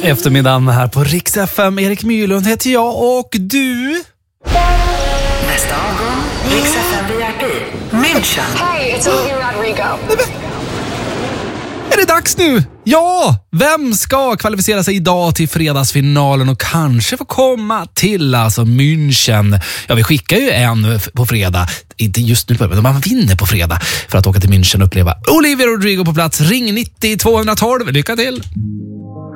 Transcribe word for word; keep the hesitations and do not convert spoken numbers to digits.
Eftermiddagen här på Rix F M. Erik Myrlund heter jag och du... Nästa avgång, Rix F M V I P, München. Hey, it's Olivia Rodrigo. Är det dags nu? Ja! Vem ska kvalificera sig idag till fredagsfinalen och kanske få komma till alltså München? Ja, vi skickar ju en på fredag. Inte just nu, men man vinner på fredag för att åka till München och uppleva Olivia Rodrigo på plats. Ring nittio tvåhundratolv. Lycka till!